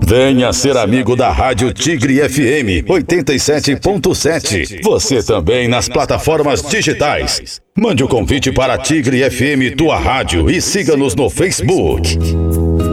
Venha ser amigo da Rádio Tigre FM 87.7. Você também nas plataformas digitais. Mande o convite para a Tigre FM, tua rádio, e siga-nos no Facebook.